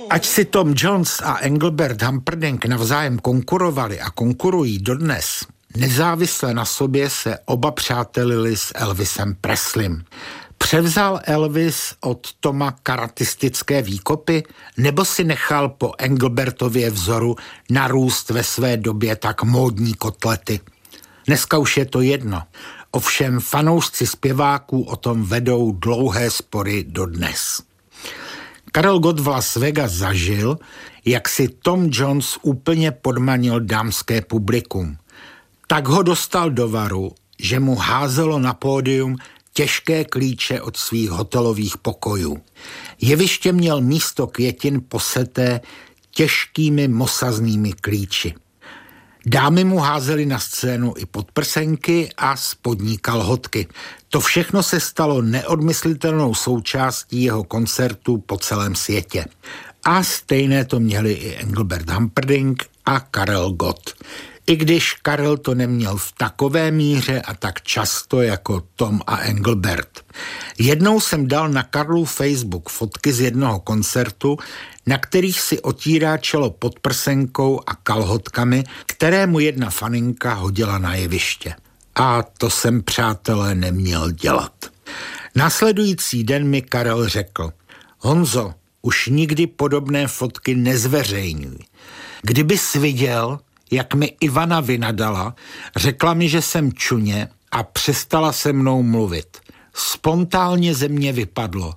Ať si Tom Jones a Engelbert Humperdinck navzájem konkurovali a konkurují dodnes, nezávisle na sobě se oba přátelili s Elvisem Presleym. Převzal Elvis od Toma karatistické výkopy, nebo si nechal po Engelbertově vzoru narůst ve své době tak módní kotlety? Dneska už je to jedno. Ovšem fanoušci zpěváků o tom vedou dlouhé spory dodnes. Karel Gott v Las Vegas zažil, jak si Tom Jones úplně podmanil dámské publikum. Tak ho dostal do varu, že mu házelo na pódium těžké klíče od svých hotelových pokojů. Jeviště měl místo květin poseté těžkými mosaznými klíči. Dámy mu házely na scénu i podprsenky a spodní kalhotky. To všechno se stalo neodmyslitelnou součástí jeho koncertů po celém světě. A stejné to měli i Engelbert Humperdinck a Karel Gott. I když Karel to neměl v takové míře a tak často jako Tom a Engelbert. Jednou jsem dal na Karlův Facebook fotky z jednoho koncertu, na kterých si otírá čelo podprsenkou a kalhotkami, které mu jedna faninka hodila na jeviště. A to jsem, přátelé, neměl dělat. Následující den mi Karel řekl: Honzo, už nikdy podobné fotky nezveřejňuj. Kdybys viděl, jak mi Ivana vynadala, řekla mi, že jsem čuně a přestala se mnou mluvit. Spontánně ze mě vypadlo: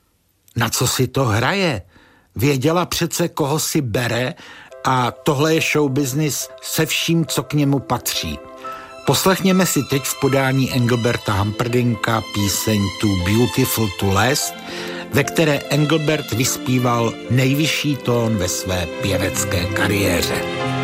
na co si to hraje? Věděla přece, koho si bere, a tohle je show business se vším, co k němu patří. Poslechněme si teď v podání Engelberta Humperdincka píseň Too Beautiful to Last, ve které Engelbert vyspíval nejvyšší tón ve své pěvecké kariéře.